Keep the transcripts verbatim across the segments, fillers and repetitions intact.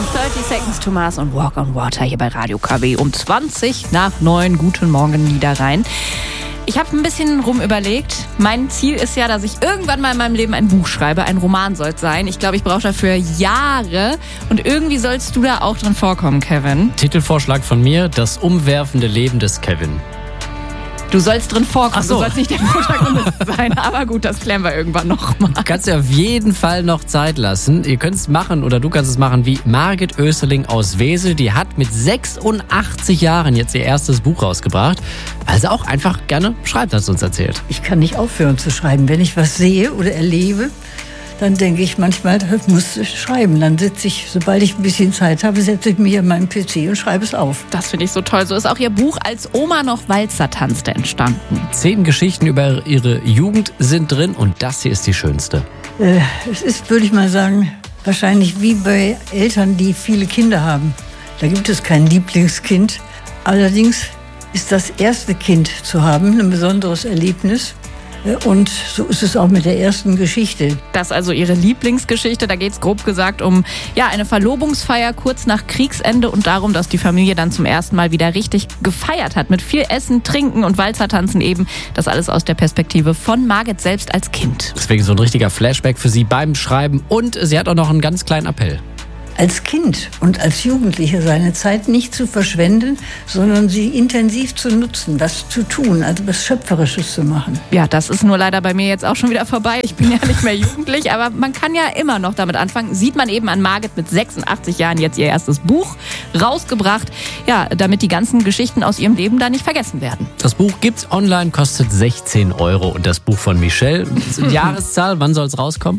dreißig Seconds to Mars und Walk on Water hier bei Radio K W um zwanzig nach neun. Guten Morgen, Niederrhein. Ich habe ein bisschen rumüberlegt. Mein Ziel ist ja, dass ich irgendwann mal in meinem Leben ein Buch schreibe. Ein Roman soll es sein. Ich glaube, ich brauche dafür Jahre. Und irgendwie sollst du da auch drin vorkommen, Kevin. Titelvorschlag von mir: Das umwerfende Leben des Kevin. Du sollst drin vorkommen, Ach so. Du sollst nicht der Protagonist sein. Aber gut, das klären wir irgendwann noch mal. Du kannst dir auf jeden Fall noch Zeit lassen. Ihr könnt es machen, oder du kannst es machen, wie Margit Oesterling aus Wesel. Die hat mit sechsundachtzig Jahren jetzt ihr erstes Buch rausgebracht, weil sie auch einfach gerne schreibt, hat sie uns erzählt. Ich kann nicht aufhören zu schreiben. Wenn ich was sehe oder erlebe, dann denke ich manchmal, das muss ich schreiben. Dann sitze ich, sobald ich ein bisschen Zeit habe, setze ich mich an meinen P C und schreibe es auf. Das finde ich so toll. So ist auch ihr Buch Als Oma noch Walzer tanzte entstanden. Zehn Geschichten über ihre Jugend sind drin und das hier ist die schönste. Äh, es ist, würde ich mal sagen, wahrscheinlich wie bei Eltern, die viele Kinder haben. Da gibt es kein Lieblingskind. Allerdings ist das erste Kind zu haben ein besonderes Erlebnis. Und so ist es auch mit der ersten Geschichte. Das ist also ihre Lieblingsgeschichte. Da geht es grob gesagt um ja, eine Verlobungsfeier kurz nach Kriegsende und darum, dass die Familie dann zum ersten Mal wieder richtig gefeiert hat. Mit viel Essen, Trinken und Walzertanzen eben. Das alles aus der Perspektive von Margit selbst als Kind. Deswegen so ein richtiger Flashback für sie beim Schreiben. Und sie hat auch noch einen ganz kleinen Appell. Als Kind und als Jugendliche seine Zeit nicht zu verschwenden, sondern sie intensiv zu nutzen, was zu tun, also was Schöpferisches zu machen. Ja, das ist nur leider bei mir jetzt auch schon wieder vorbei. Ich bin ja nicht mehr jugendlich, aber man kann ja immer noch damit anfangen. Sieht man eben an Margit mit sechsundachtzig Jahren jetzt ihr erstes Buch rausgebracht, ja, damit die ganzen Geschichten aus ihrem Leben da nicht vergessen werden. Das Buch gibt's online, kostet sechzehn Euro. Und das Buch von Michelle, die Jahreszahl, wann soll es rauskommen?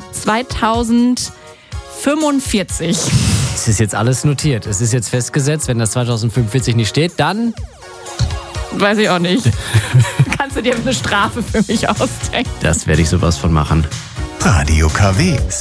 zweitausendfünfundvierzig. Es ist jetzt alles notiert. Es ist jetzt festgesetzt. Wenn das zweitausendfünfundvierzig nicht steht, dann... Weiß ich auch nicht. Kannst du dir eine Strafe für mich ausdenken? Das werde ich sowas von machen. Radio K W.